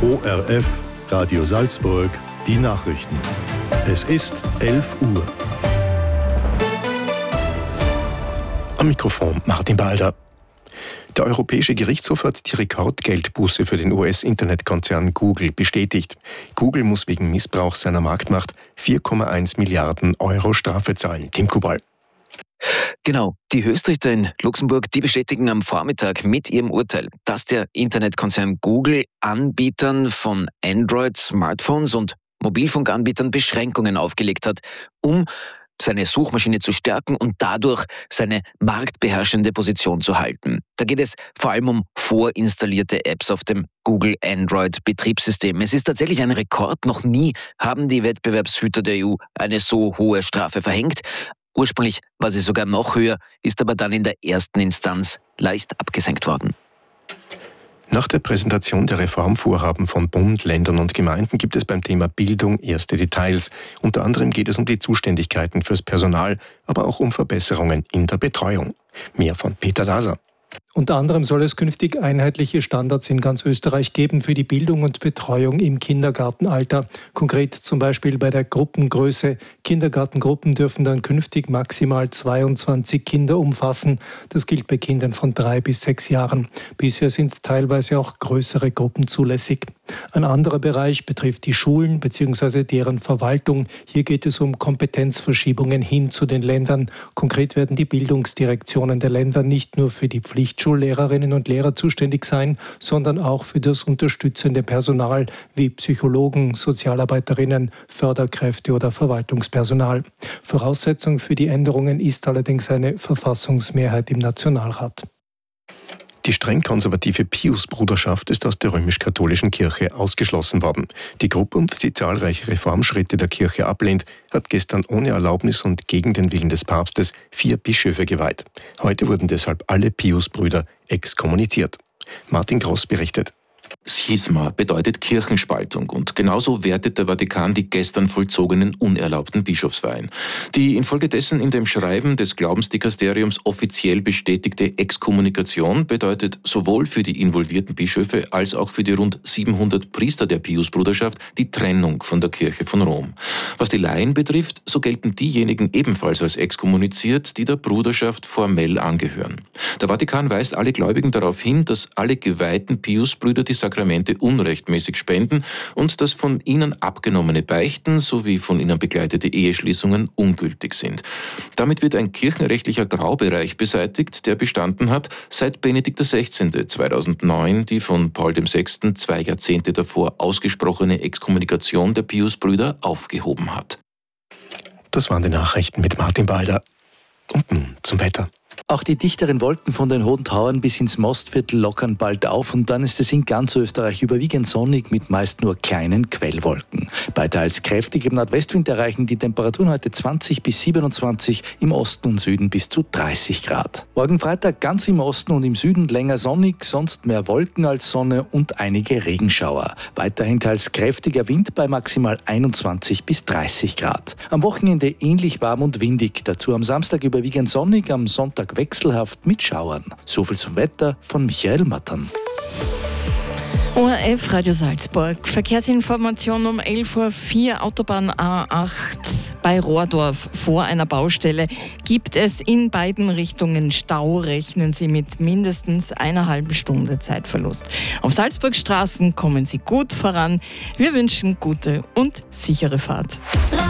ORF Radio Salzburg, die Nachrichten. Es ist 11 Uhr. Am Mikrofon Martin Balder. Der Europäische Gerichtshof hat die Rekordgeldbuße für den US-Internetkonzern Google bestätigt. Google muss wegen Missbrauchs seiner Marktmacht 4,1 Milliarden Euro Strafe zahlen. Tim Kubal. Genau, die Höchstrichter in Luxemburg, die bestätigen am Vormittag mit ihrem Urteil, dass der Internetkonzern Google Anbietern von Android-Smartphones und Mobilfunkanbietern Beschränkungen aufgelegt hat, um seine Suchmaschine zu stärken und dadurch seine marktbeherrschende Position zu halten. Da geht es vor allem um vorinstallierte Apps auf dem Google Android-Betriebssystem. Es ist tatsächlich ein Rekord. Noch nie haben die Wettbewerbshüter der EU eine so hohe Strafe verhängt. Ursprünglich war sie sogar noch höher, ist aber dann in der ersten Instanz leicht abgesenkt worden. Nach der Präsentation der Reformvorhaben von Bund, Ländern und Gemeinden gibt es beim Thema Bildung erste Details. Unter anderem geht es um die Zuständigkeiten fürs Personal, aber auch um Verbesserungen in der Betreuung. Mehr von Peter Daser. Unter anderem soll es künftig einheitliche Standards in ganz Österreich geben für die Bildung und Betreuung im Kindergartenalter. Konkret zum Beispiel bei der Gruppengröße. Kindergartengruppen dürfen dann künftig maximal 22 Kinder umfassen. Das gilt bei Kindern von 3 bis 6 Jahren. Bisher sind teilweise auch größere Gruppen zulässig. Ein anderer Bereich betrifft die Schulen bzw. deren Verwaltung. Hier geht es um Kompetenzverschiebungen hin zu den Ländern. Konkret werden die Bildungsdirektionen der Länder nicht nur für die Pflichtschullehrerinnen und Lehrer zuständig sein, sondern auch für das unterstützende Personal wie Psychologen, Sozialarbeiterinnen, Förderkräfte oder Verwaltungspersonal. Voraussetzung für die Änderungen ist allerdings eine Verfassungsmehrheit im Nationalrat. Die streng konservative Pius-Bruderschaft ist aus der römisch-katholischen Kirche ausgeschlossen worden. Die Gruppe, die zahlreiche Reformschritte der Kirche ablehnt, hat gestern ohne Erlaubnis und gegen den Willen des Papstes 4 Bischöfe geweiht. Heute wurden deshalb alle Pius-Brüder exkommuniziert. Martin Gross berichtet. Schisma bedeutet Kirchenspaltung und genauso wertet der Vatikan die gestern vollzogenen unerlaubten Bischofsweihen. Die infolgedessen in dem Schreiben des Glaubensdikasteriums offiziell bestätigte Exkommunikation bedeutet sowohl für die involvierten Bischöfe als auch für die rund 700 Priester der Pius-Bruderschaft die Trennung von der Kirche von Rom. Was die Laien betrifft, so gelten diejenigen ebenfalls als exkommuniziert, die der Bruderschaft formell angehören. Der Vatikan weist alle Gläubigen darauf hin, dass alle geweihten Pius-Brüder die Sakramente unrechtmäßig spenden und dass von ihnen abgenommene Beichten sowie von ihnen begleitete Eheschließungen ungültig sind. Damit wird ein kirchenrechtlicher Graubereich beseitigt, der bestanden hat, seit Benedikt XVI. 2009 die von Paul VI. 2 Jahrzehnte davor ausgesprochene Exkommunikation der Pius-Brüder aufgehoben hat. Das waren die Nachrichten mit Martin Balder. Und nun zum Wetter. Auch die dichteren Wolken von den Hohen Tauern bis ins Mostviertel lockern bald auf und dann ist es in ganz Österreich überwiegend sonnig mit meist nur kleinen Quellwolken. Bei teils kräftigem Nordwestwind erreichen die Temperaturen heute 20 bis 27, im Osten und Süden bis zu 30 Grad. Morgen Freitag ganz im Osten und im Süden länger sonnig, sonst mehr Wolken als Sonne und einige Regenschauer. Weiterhin teils kräftiger Wind bei maximal 21 bis 30 Grad. Am Wochenende ähnlich warm und windig, dazu am Samstag überwiegend sonnig, am Sonntag wechselhaft mit Schauern. Soviel zum Wetter von Michael Mattern. ORF Radio Salzburg. Verkehrsinformation um 11:04 Uhr. Autobahn A8 bei Rohrdorf vor einer Baustelle. Gibt es in beiden Richtungen Stau, rechnen Sie mit mindestens 1,5 Stunde Zeitverlust. Auf Salzburgstraßen kommen Sie gut voran. Wir wünschen gute und sichere Fahrt.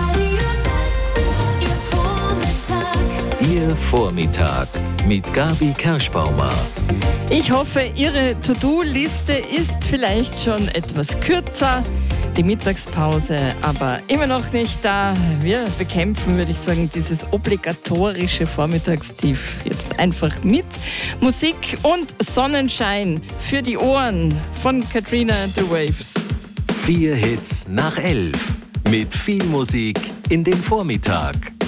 Ihr Vormittag mit Gabi Kerschbaumer. Ich hoffe, Ihre To-Do-Liste ist vielleicht schon etwas kürzer. Die Mittagspause aber immer noch nicht da. Wir bekämpfen, würde ich sagen, dieses obligatorische Vormittagstief jetzt einfach mit Musik und Sonnenschein für die Ohren von Katrina The Waves. 4 Hits nach 11 mit viel Musik in den Vormittag.